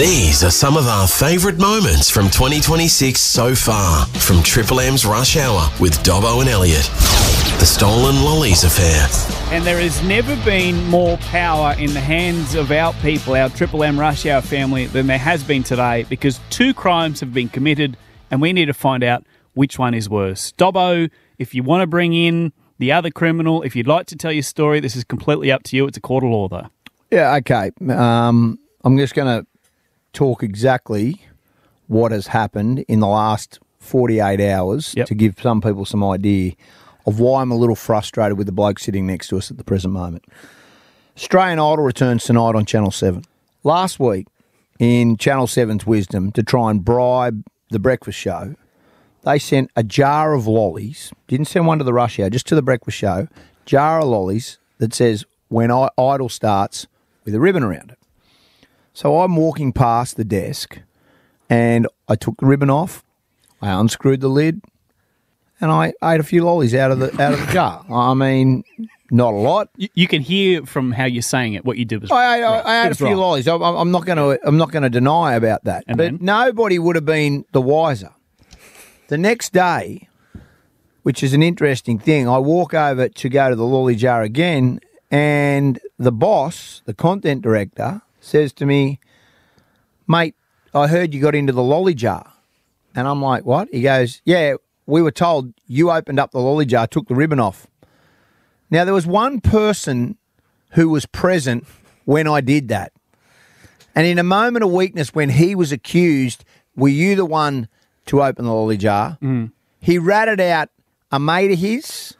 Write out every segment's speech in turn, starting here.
These are some of our favourite moments from 2026 so far from Triple M's Rush Hour with Dobbo and Elliot. The stolen lollies affair. And there has never been more power in the hands of our people, our Triple M Rush Hour family, than there has been today, because two crimes have been committed and we need to find out which one is worse. Dobbo, if you want to bring in the other criminal, if you'd like to tell your story, this is completely up to you. It's a court of law, though. Yeah, okay. I'm just going to talk exactly what has happened in the last 48 hours to give some people some idea of why I'm a little frustrated with the bloke sitting next to us at the present moment. Australian Idol returns tonight on Channel 7. Last week, in Channel 7's wisdom, to try and bribe the breakfast show, they sent a jar of lollies, didn't send one to the Rush Hour, just to the breakfast show, jar of lollies that says, when Idol starts, with a ribbon around it. So I'm walking past the desk and I took the ribbon off, I unscrewed the lid, and I ate a few lollies out of the jar. I mean, not a lot. You can hear from how you're saying it what you did was I ate a few lollies. I'm not going to deny about that. And but then? nobody would have been the wiser. The next day, which is an interesting thing, I walk over to go to the lolly jar again, and the boss, the content director, says to me, "Mate, I heard you got into the lolly jar." And I'm like, "What?" He goes, "Yeah, we were told you opened up the lolly jar, took the ribbon off." Now, there was one person who was present when I did that. And in a moment of weakness, when he was accused, were you the one to open the lolly jar? He ratted out a mate of his,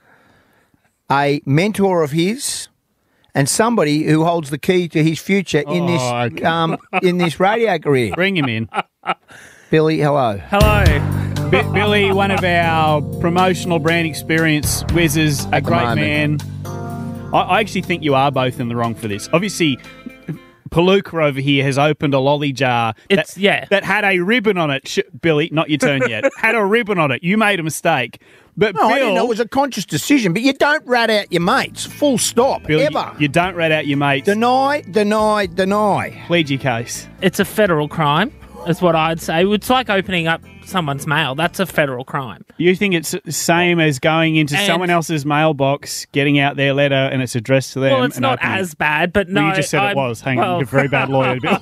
a mentor of his, and somebody who holds the key to his future in this radio career. Bring him in. Billy, hello. Hello. Billy, one of our promotional brand experience whizzes, a great man. I actually think you are both in the wrong for this. Obviously, Palooka over here has opened a lolly jar that had a ribbon on it. Billy, not your turn yet. Had a ribbon on it. You made a mistake. But No, Bill, I didn't know it was a conscious decision, but you don't rat out your mates, full stop, Bill, ever. You don't rat out your mates. Deny. Plead your case. It's a federal crime, is what I'd say. It's like opening up someone's mail. That's a federal crime. You think it's the same as going into someone else's mailbox, getting out their letter, and it's addressed to them? Well, it's not opening as bad, but no. Well, you just said it was. Hang on, you're a very bad lawyer, Bill.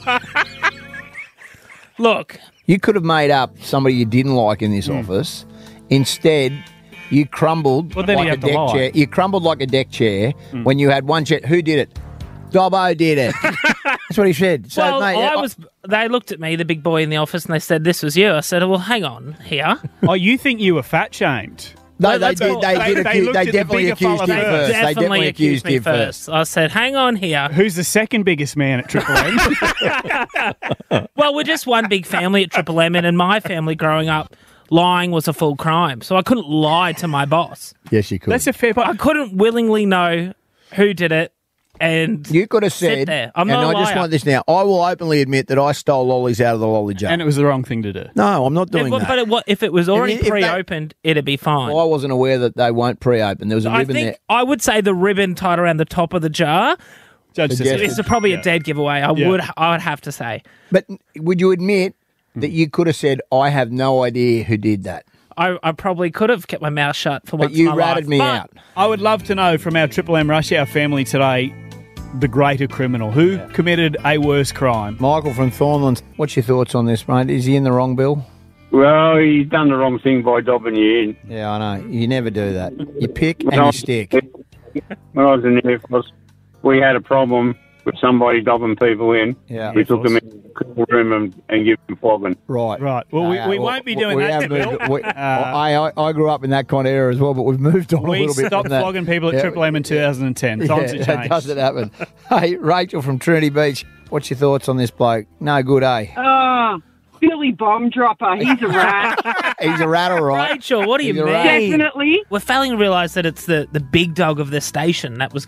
Look. You could have made up somebody you didn't like in this office. Instead, you crumbled like a deck chair. You crumbled like a deck chair when you had one chair. Who did it? Dobbo did it. That's what he said. So, Well, mate, they looked at me, the big boy in the office, and they said, "This was you." I said, "Well, hang on here." Oh, you think you were fat shamed? No, They definitely accused him first. They definitely accused me him first. I said, "Hang on here." Who's the second biggest man at Triple M? Well, we're just one big family at Triple M, and in my family growing up, lying was a full crime. So I couldn't lie to my boss. Yes, you could. That's a fair point. I couldn't willingly know who did it, and You could have sit said, there. I'm and not a I just liar. want this now, I will openly admit that I stole lollies out of the lolly jar. And it was the wrong thing to do. No, I'm not doing that. But if it was already If that- pre-opened, it'd be fine. Well, I wasn't aware that they weren't pre-open. There was a I ribbon think there. I would say the ribbon tied around the top of the jar Judge Suggested. says is probably a dead giveaway. I would have to say. But would you admit that you could have said, I have no idea who did that? I probably could have kept my mouth shut for once But you in my ratted life. me But out. I would love to know from our Triple M Rush Hour family today, the greater criminal. Who committed a worse crime? Michael from Thornlands, what's your thoughts on this, mate? Is he in the wrong, Bill? Well, he's done the wrong thing by dobbing you in. Yeah, I know. You never do that. You pick and you stick. When I was in the Air Force, we had a problem with somebody dobbing people in. Yeah. We took them in the room and give them flogging. Right. Right. Well, we won't be doing that, have Bill. moved- I grew up in that kind of era as well, but we've moved on a We little bit stopped from that. flogging people at Yeah. Triple M in 2010. Times have that changed. doesn't happen. Hey, Rachel from Trinity Beach, what's your thoughts on this bloke? No good, eh? Billy Bomb Dropper, he's a rat. He's a rat, all right. Rachel, what do you He's a mean? rat. Definitely. We're failing to realise that it's the big dog of the station that was